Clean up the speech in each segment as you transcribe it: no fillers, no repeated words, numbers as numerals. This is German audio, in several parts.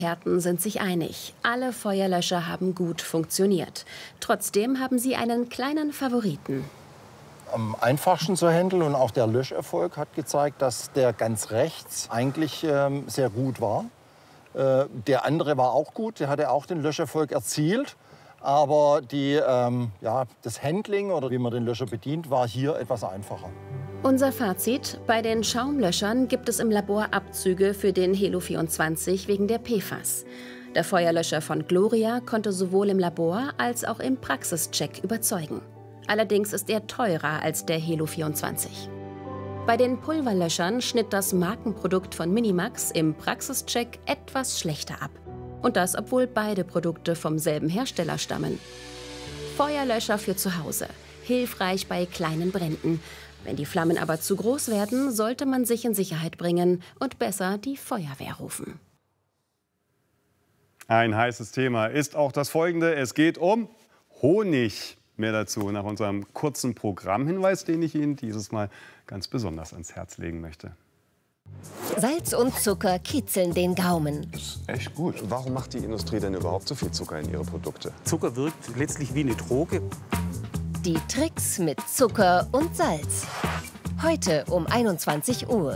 Experten sind sich einig, alle Feuerlöscher haben gut funktioniert. Trotzdem haben sie einen kleinen Favoriten. Am einfachsten zu handeln und auch der Löscherfolg hat gezeigt, dass der ganz rechts eigentlich sehr gut war. Der andere war auch gut, der hatte auch den Löscherfolg erzielt. Aber das Handling oder wie man den Löscher bedient, war hier etwas einfacher. Unser Fazit: Bei den Schaumlöschern gibt es im Labor Abzüge für den Helo 24 wegen der PFAS. Der Feuerlöscher von Gloria konnte sowohl im Labor als auch im Praxischeck überzeugen. Allerdings ist er teurer als der Helo 24. Bei den Pulverlöschern schnitt das Markenprodukt von Minimax im Praxischeck etwas schlechter ab. Und das, obwohl beide Produkte vom selben Hersteller stammen. Feuerlöscher für zu Hause. Hilfreich bei kleinen Bränden. Wenn die Flammen aber zu groß werden, sollte man sich in Sicherheit bringen und besser die Feuerwehr rufen. Ein heißes Thema ist auch das folgende. Es geht um Honig. Mehr dazu nach unserem kurzen Programmhinweis, den ich Ihnen dieses Mal ganz besonders ans Herz legen möchte. Salz und Zucker kitzeln den Gaumen. Das ist echt gut. Warum macht die Industrie denn überhaupt so viel Zucker in ihre Produkte? Zucker wirkt letztlich wie eine Droge. Die Tricks mit Zucker und Salz. Heute um 21 Uhr.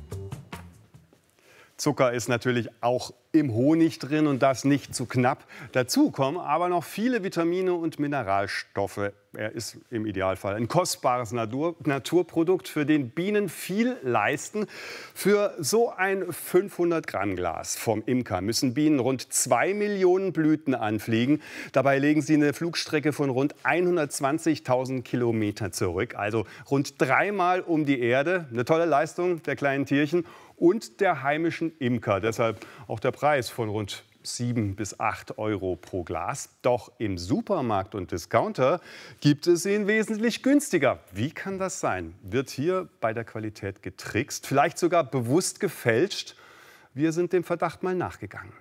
Zucker ist natürlich auch im Honig drin und das nicht zu knapp. Dazu kommen aber noch viele Vitamine und Mineralstoffe. Er ist im Idealfall ein kostbares Naturprodukt, für den Bienen viel leisten. Für so ein 500-Gramm-Glas vom Imker müssen Bienen rund 2 Millionen Blüten anfliegen. Dabei legen sie eine Flugstrecke von rund 120.000 Kilometer zurück, also rund 3-mal um die Erde. Eine tolle Leistung der kleinen Tierchen und der heimischen Imker. Deshalb auch der Preis von rund 7 bis 8 Euro pro Glas. Doch im Supermarkt und Discounter gibt es ihn wesentlich günstiger. Wie kann das sein? Wird hier bei der Qualität getrickst, vielleicht sogar bewusst gefälscht? Wir sind dem Verdacht mal nachgegangen.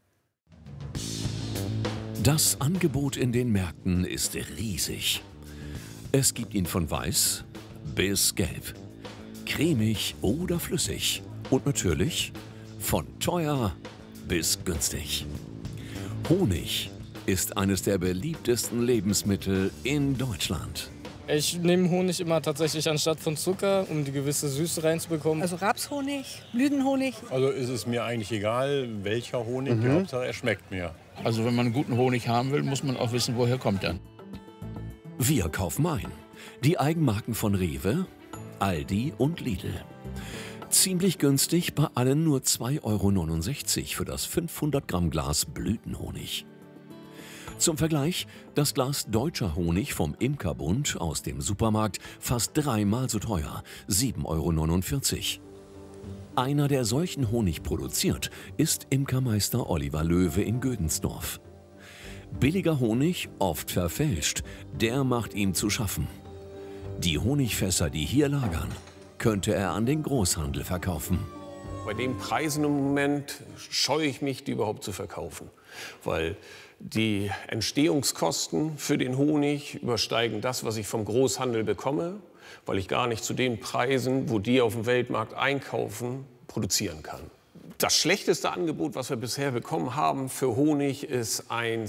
Das Angebot in den Märkten ist riesig. Es gibt ihn von weiß bis gelb, cremig oder flüssig und natürlich von teuer bis günstig. Honig ist eines der beliebtesten Lebensmittel in Deutschland. Ich nehme Honig immer tatsächlich anstatt von Zucker, um die gewisse Süße reinzubekommen. Also Rapshonig, Blütenhonig. Also ist es mir eigentlich egal, welcher Honig, die Hauptsache er schmeckt mir. Also wenn man einen guten Honig haben will, muss man auch wissen, woher kommt er. Wir kaufen ein. Die Eigenmarken von Rewe, Aldi und Lidl. Ziemlich günstig, bei allen nur 2,69 € für das 500 Gramm Glas Blütenhonig. Zum Vergleich, das Glas deutscher Honig vom Imkerbund aus dem Supermarkt fast 3-mal so teuer, 7,49 €. Einer, der solchen Honig produziert, ist Imkermeister Oliver Löwe in Gödensdorf. Billiger Honig, oft verfälscht, der macht ihm zu schaffen. Die Honigfässer, die hier lagern, könnte er an den Großhandel verkaufen. Bei den Preisen im Moment scheue ich mich, die überhaupt zu verkaufen. Weil die Entstehungskosten für den Honig übersteigen das, was ich vom Großhandel bekomme, weil ich gar nicht zu den Preisen, wo die auf dem Weltmarkt einkaufen, produzieren kann. Das schlechteste Angebot, was wir bisher bekommen haben für Honig, ist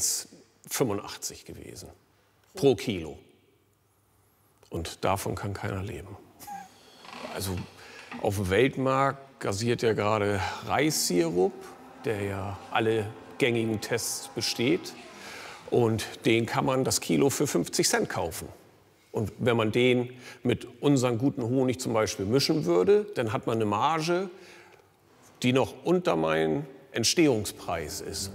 1,85 gewesen pro Kilo. Und davon kann keiner leben. Also auf dem Weltmarkt gassiert ja gerade Reissirup, der ja alle gängigen Tests besteht. Und den kann man das Kilo für 50 Cent kaufen. Und wenn man den mit unserem guten Honig zum Beispiel mischen würde, dann hat man eine Marge, die noch unter meinem Entstehungspreis ist.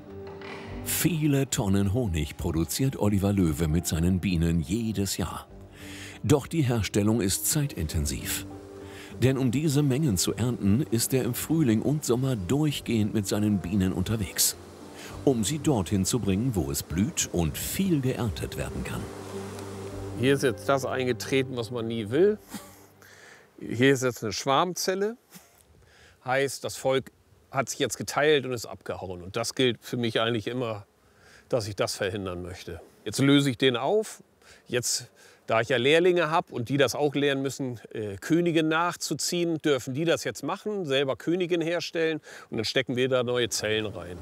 Viele Tonnen Honig produziert Oliver Löwe mit seinen Bienen jedes Jahr. Doch die Herstellung ist zeitintensiv. Denn um diese Mengen zu ernten, ist er im Frühling und Sommer durchgehend mit seinen Bienen unterwegs. Um sie dorthin zu bringen, wo es blüht und viel geerntet werden kann. Hier ist jetzt das eingetreten, was man nie will. Hier ist jetzt eine Schwarmzelle. Heißt, das Volk hat sich jetzt geteilt und ist abgehauen. Und das gilt für mich eigentlich immer, dass ich das verhindern möchte. Jetzt löse ich den auf. Jetzt, da ich ja Lehrlinge habe und die das auch lernen müssen, Königin nachzuziehen, dürfen die das jetzt machen, selber Königin herstellen. Und dann stecken wir da neue Zellen rein.